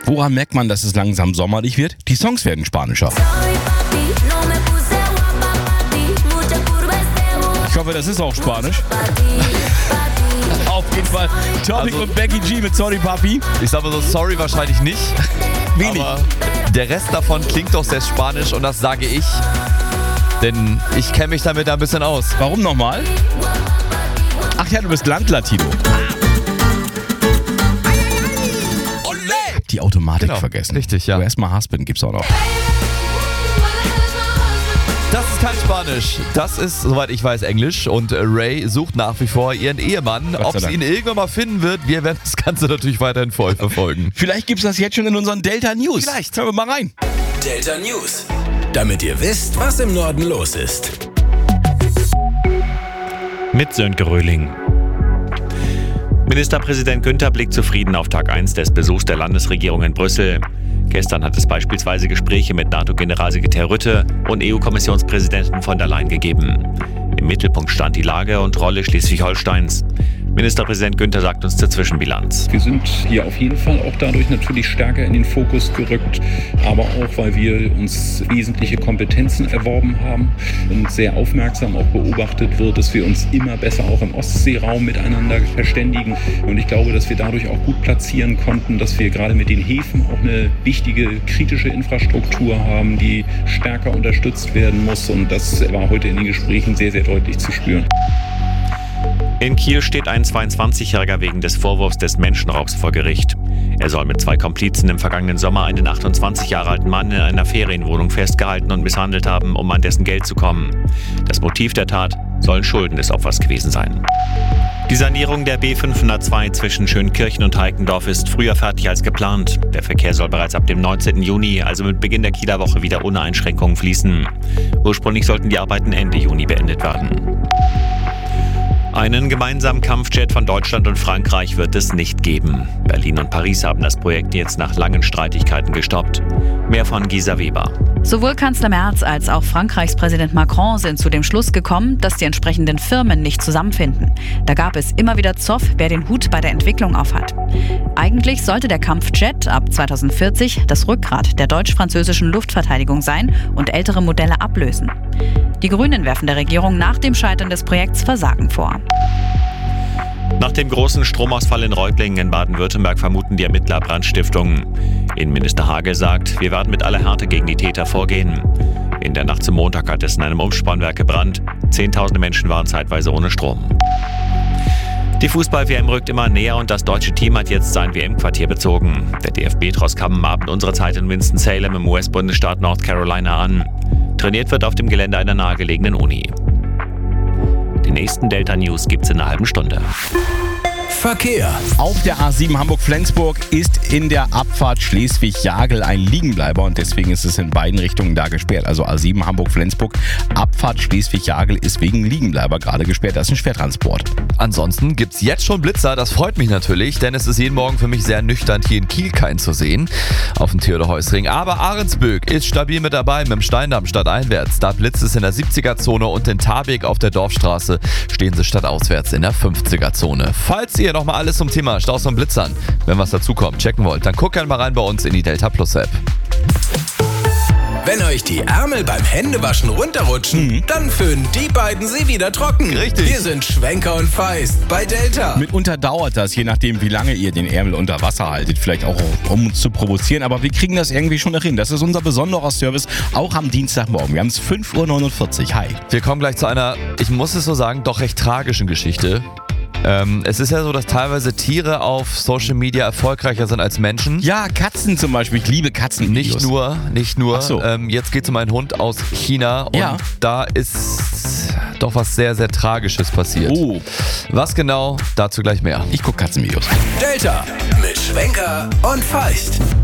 Woran merkt man, dass es langsam sommerlich wird? Die Songs werden spanischer. Ich hoffe, das ist auch Spanisch. Auf jeden Fall Topic und Becky G mit Sorry Papi. Ich sag mal so, sorry wahrscheinlich nicht. Wenig. Aber der Rest davon klingt doch sehr spanisch und das sage ich. Denn ich kenne mich damit ein bisschen aus. Warum nochmal? Ach ja, du bist Landlatino. Die Automatik vergessen. Richtig, ja. Where's my husband gibt's auch noch. Das ist kein Spanisch. Das ist, soweit ich weiß, Englisch. Und Ray sucht nach wie vor ihren Ehemann. Ob es ihn irgendwann mal finden wird, wir werden das Ganze natürlich weiterhin für euch verfolgen. Vielleicht gibt's das jetzt schon in unseren Delta News. Vielleicht. Hören wir mal rein. Delta News. Damit ihr wisst, was im Norden los ist. Mit Sönke Röhling. Ministerpräsident Günther blickt zufrieden auf Tag 1 des Besuchs der Landesregierung in Brüssel. Gestern hat es beispielsweise Gespräche mit NATO-Generalsekretär Rutte und EU-Kommissionspräsidentin von der Leyen gegeben. Im Mittelpunkt stand die Lage und Rolle Schleswig-Holsteins. Ministerpräsident Günther sagt uns zur Zwischenbilanz. Wir sind hier auf jeden Fall auch dadurch natürlich stärker in den Fokus gerückt, aber auch, weil wir uns wesentliche Kompetenzen erworben haben und sehr aufmerksam auch beobachtet wird, dass wir uns immer besser auch im Ostseeraum miteinander verständigen. Und ich glaube, dass wir dadurch auch gut platzieren konnten, dass wir gerade mit den Häfen auch eine wichtige kritische Infrastruktur haben, die stärker unterstützt werden muss. Und das war heute in den Gesprächen sehr, sehr deutlich zu spüren. In Kiel steht ein 22-Jähriger wegen des Vorwurfs des Menschenraubs vor Gericht. Er soll mit 2 Komplizen im vergangenen Sommer einen 28 Jahre alten Mann in einer Ferienwohnung festgehalten und misshandelt haben, um an dessen Geld zu kommen. Das Motiv der Tat sollen Schulden des Opfers gewesen sein. Die Sanierung der B502 zwischen Schönkirchen und Heikendorf ist früher fertig als geplant. Der Verkehr soll bereits ab dem 19. Juni, also mit Beginn der Kieler Woche, wieder ohne Einschränkungen fließen. Ursprünglich sollten die Arbeiten Ende Juni beendet werden. Einen gemeinsamen Kampfjet von Deutschland und Frankreich wird es nicht geben. Berlin und Paris haben das Projekt jetzt nach langen Streitigkeiten gestoppt. Mehr von Gisa Weber. Sowohl Kanzler Merz als auch Frankreichs Präsident Macron sind zu dem Schluss gekommen, dass die entsprechenden Firmen nicht zusammenfinden. Da gab es immer wieder Zoff, wer den Hut bei der Entwicklung aufhat. Eigentlich sollte der Kampfjet ab 2040 das Rückgrat der deutsch-französischen Luftverteidigung sein und ältere Modelle ablösen. Die Grünen werfen der Regierung nach dem Scheitern des Projekts Versagen vor. Nach dem großen Stromausfall in Reutlingen in Baden-Württemberg vermuten die Ermittler Brandstiftung. Innenminister Hagel sagt, wir werden mit aller Härte gegen die Täter vorgehen. In der Nacht zum Montag hat es in einem Umspannwerk gebrannt. Zehntausende Menschen waren zeitweise ohne Strom. Die Fußball-WM rückt immer näher und das deutsche Team hat jetzt sein WM-Quartier bezogen. Der DFB-Tross kam am Abend unserer Zeit in Winston-Salem im US-Bundesstaat North Carolina an. Trainiert wird auf dem Gelände einer nahegelegenen Uni. Die nächsten Delta News gibt's in einer halben Stunde. Verkehr. Auf der A7 Hamburg-Flensburg ist in der Abfahrt Schleswig-Jagel ein Liegenbleiber und deswegen ist es in beiden Richtungen da gesperrt. Also A7 Hamburg-Flensburg, Abfahrt Schleswig-Jagel ist wegen Liegenbleiber gerade gesperrt. Das ist ein Schwertransport. Ansonsten gibt's jetzt schon Blitzer, das freut mich natürlich, denn es ist jeden Morgen für mich sehr nüchtern, hier in Kiel keinen zu sehen, auf dem Theodor-Heuss-Ring. Aber Ahrensböck ist stabil mit dabei, mit dem Steindamm stadteinwärts. Da blitzt es in der 70er-Zone und in Tarbeck auf der Dorfstraße stehen sie stadtauswärts in der 50er-Zone. Falls ihr nochmal alles zum Thema Staus und Blitzern, wenn was dazukommt, checken wollt, dann guckt gerne mal rein bei uns in die Delta Plus App. Wenn euch die Ärmel beim Händewaschen runterrutschen, dann föhnen die beiden sie wieder trocken. Richtig. Wir sind Schwenker und Feist bei Delta. Mitunter dauert das, je nachdem wie lange ihr den Ärmel unter Wasser haltet, vielleicht auch um uns zu provozieren, aber wir kriegen das irgendwie schon noch hin. Das ist unser besonderer Service, auch am Dienstagmorgen. Wir haben es 5:49 Uhr. Hi. Wir kommen gleich zu einer, ich muss es so sagen, doch recht tragischen Geschichte. Es ist ja so, dass teilweise Tiere auf Social Media erfolgreicher sind als Menschen. Ja, Katzen zum Beispiel. Ich liebe Katzen. Nicht nur. Ach so. Jetzt geht es um einen Hund aus China und Ja. da ist doch was sehr, sehr Tragisches passiert. Oh, Was genau? Dazu gleich mehr. ich gucke Katzenvideos. Delta mit Schwenker und Feist.